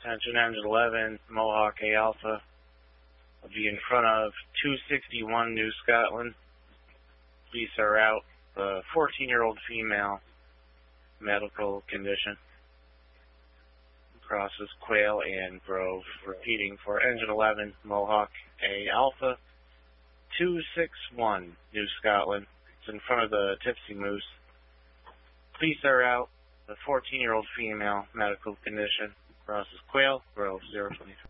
Attention Engine 11, Mohawk A Alpha. I'll be in front of 261 New Scotland. Police are out. The 14-year-old female, medical condition. Crosses Quail and Grove. Repeating for Engine 11, Mohawk A Alpha. 261 New Scotland. It's in front of the Tipsy Moose. Police are out. The 14-year-old female, medical condition. Crosses Quail, Grove, 023.